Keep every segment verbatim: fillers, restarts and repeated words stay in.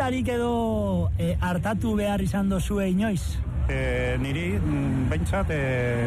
artistarik edo e, hartatu behar izan dozue inoiz? E, niri, behintzat, e,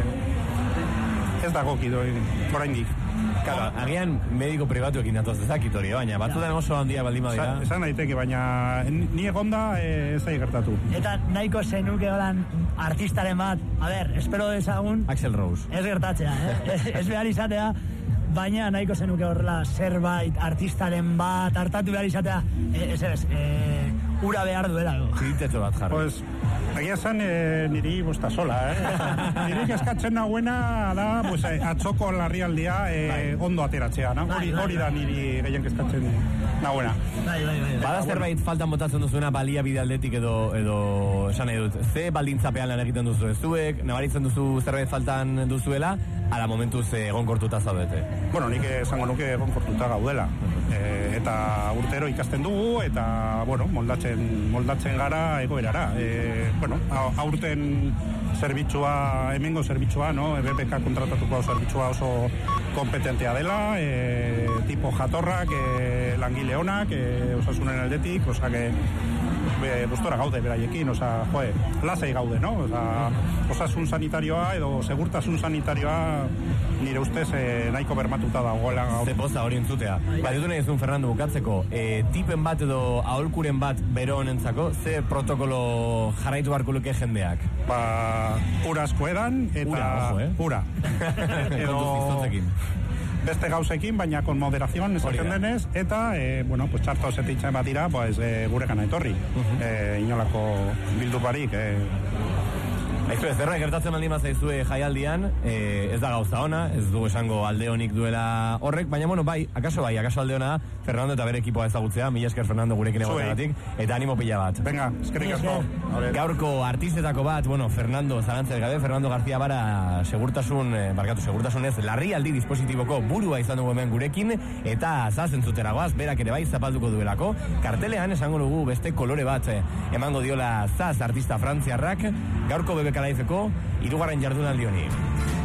ez dago kido, oraindik. Claro, agian mediko pribatuekin datoz ezakit hori, baina batzutan oso handia baldin badira. Esan daiteke, baina ni egonda ez zai gertatu. Eta nahiko zenuke holan artistaren bat, a ber, espero dezagun... Axl Rose. Ez gertatzea, eh? ez behar izatea, baina nahiko zenuke horrela zerbait artistaren bat hartatu behar izatea, e, ez ez, e, ura behar duelago. Zitetxo bat jarri. Pues, egia zen e, niri bosta sola, eh? Niri eskatzen nahuena da, pues, atzoko larrialdia e, ondo ateratzea, no? Hori, hori da niri gehien eskatzen nahuena. Bai, bai, bai. Bada zerbait faltan botatzen duzuena balia bide aldetik edo, edo esan nahi dut, ze baldintzapean lan egiten duzu zuek, nabaritzen duzu zerbait faltan duzuela, ala momentuz egonkortuta zaudete. Bueno, nik esango nuke egonkortuta gaudela. E, eta urtero ikasten dugu, eta, bueno, moldatzen, moldatzen gara egoerara. E, bueno, aurten zerbitzua, hemengo zerbitzua, no? R P K kontratatuko zerbitzua oso kompetentea dela, e, tipo jatorrak, e, langile honak, e, osasunen aldetik, osak, e, gustora gaude beraiekin, oza, joe, lasai gaude, no? Oza, osasun sanitarioa edo segurtasun sanitarioa nire ustez e, nahiko bermatuta dagoela gaur. Ze poza hori entzutea. Ba, ditu nahi ezun, Fernando, bukatzeko, e, tipen bat edo aholkuren bat bero honentzako, ze protokolo jarraitu barko luke jendeak? Ba, ura asko edan, eta... Ura, ojo, eh? Ura. Edo... beste gauzekin, baina kon moderazion esaten denez, eta, e, bueno, pues txarto zetitzen bat dira, pues, e, gure gana etorri. Uh-huh. E, inolako bildu barik, e, Aizu, ez derra gertatzen baldin bazaizue jaialdian, eh, ez da gauza ona, ez du esango alde honik duela horrek, baina bueno, bai, akaso bai, akaso alde ona, Fernando eta bere ekipoa ezagutzea, mila esker Fernando gurekin egoteagatik, eta animo pila bat. Venga, eskerrik asko. Gaurko artistetako bat, bueno, Fernando Zalantzez gabe, Fernando García Bara segurtasun, eh, barkatu segurtasunez, larrialdi dispositiboko burua izan dugu hemen gurekin, eta zazen zuteragoaz, berak ere bai zapalduko duelako, kartelean esango dugu beste kolore bat eh, emango diola Zaz artista frantziarrak, gaurko bebeka laizeko, hirugarren jardunaldi honi.